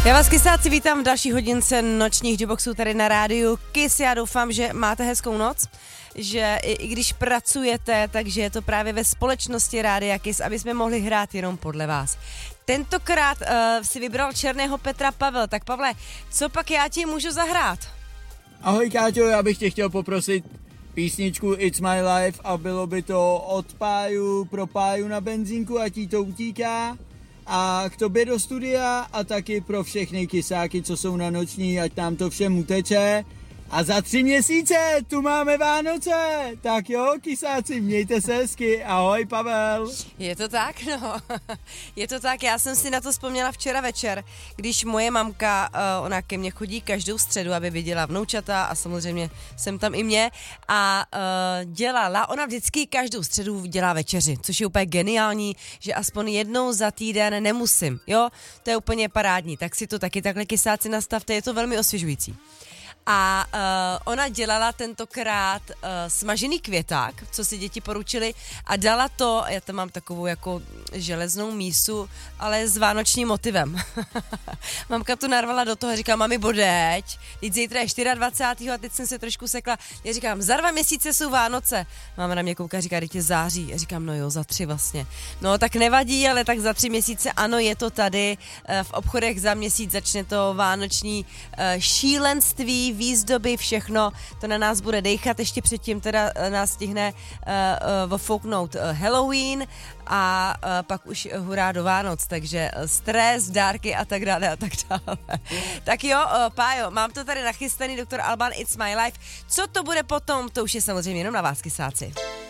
Já vás, kysáci, vítám v další hodince nočních Juboxů tady na rádiu Kiss. Já doufám, že máte hezkou noc, že i když pracujete, takže je to právě ve společnosti Rádia Kiss, aby jsme mohli hrát jenom podle vás. Tentokrát si vybral Černého Petra Pavel. Tak Pavle, co pak já ti můžu zahrát? Ahoj Káťo, já bych tě chtěl poprosit písničku It's My Life a bylo by to od Páju pro Páju na benzínku, ať jí to utíká. A k tobě do studia a taky pro všechny kysáky, co jsou na noční, ať tam to všem uteče. A za 3 měsíce tu máme Vánoce. Tak jo, kysáci, mějte se hezky. Ahoj, Pavel. Je to tak, no. Je to tak, já jsem si na to vzpomněla včera večer, když moje mamka, ona ke mně chodí každou středu, aby viděla vnoučata a samozřejmě jsem tam i mě a ona vždycky každou středu dělá večeři, což je úplně geniální, že aspoň jednou za týden nemusím, jo, to je úplně parádní, tak si to taky takhle kysáci nastavte, je to velmi osvěžující. A ona dělala tentokrát smažený květák, co si děti poručili a dala to, já tam mám takovou jako železnou mísu, ale s vánočním motivem. Mamka to narvala do toho a říká, mami bodeď, teď zítra je 24. a teď jsem se trošku sekla. Já říkám, za 2 měsíce jsou Vánoce. Máma na mě kouká, říká, teď je září. Já říkám, no jo, za 3 vlastně. No tak nevadí, ale tak za 3 měsíce, ano, je to tady. V obchodech za měsíc začne to vánoční šílenství, výzdoby, všechno, to na nás bude dejchat, ještě předtím teda nás stihne vofouknout Halloween a pak už hurá do Vánoc, takže stres, dárky a tak dále a tak dále. Tak jo, Pájo, mám to tady nachystaný, Dr. Alban, It's My Life. Co to bude potom, to už je samozřejmě jenom na vás, kysáci.